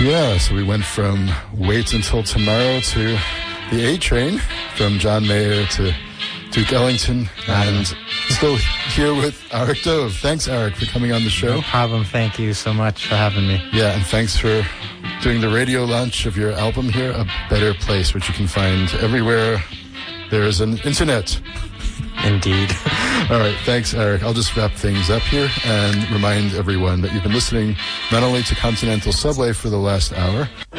Yeah, so we went from Wait Until Tomorrow to the A Train, from John Mayer to Duke Ellington, and still here with Eric Dove. Thanks, Eric, for coming on the show. No problem. Thank you so much for having me. Yeah, and thanks for doing the radio launch of your album here, A Better Place, which you can find everywhere there is an internet. Indeed. All right, thanks, Eric. I'll just wrap things up here and remind everyone that you've been listening not only to Continental Subway for the last hour,